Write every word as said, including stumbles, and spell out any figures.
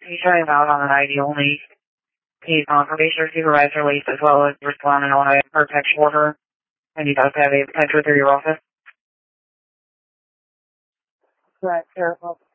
He's driving out on an ideal lease. He's on probation or supervisor lease as well as respond in Ohio or text order. And he does have a potential through your office. Right, careful.